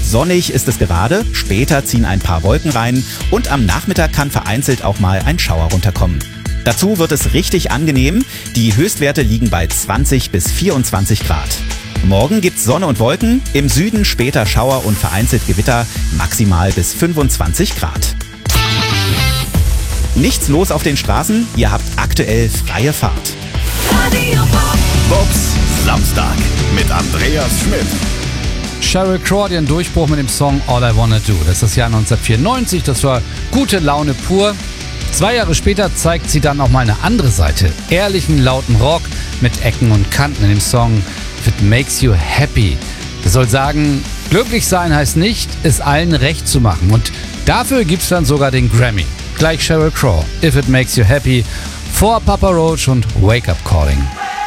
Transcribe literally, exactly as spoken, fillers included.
Sonnig ist es gerade, später ziehen ein paar Wolken rein und am Nachmittag kann vereinzelt auch mal ein Schauer runterkommen. Dazu wird es richtig angenehm. Die Höchstwerte liegen bei zwanzig bis vierundzwanzig Grad. Morgen gibt's Sonne und Wolken, im Süden später Schauer und vereinzelt Gewitter, maximal bis fünfundzwanzig Grad. Nichts los auf den Straßen, ihr habt aktuell freie Fahrt. Bobs Samstag mit Andreas Schmidt. Sheryl Crow, ihren Durchbruch mit dem Song All I Wanna Do. Das ist das Jahr neunzehnhundertvierundneunzig, das war gute Laune pur. Zwei Jahre später zeigt sie dann auch mal eine andere Seite. Ehrlichen, lauten Rock mit Ecken und Kanten in dem Song If It Makes You Happy. Das soll sagen, glücklich sein heißt nicht, es allen recht zu machen. Und dafür gibt's dann sogar den Grammy. Gleich Sheryl Crow, If It Makes You Happy, vor Papa Roach und Wake Up Calling.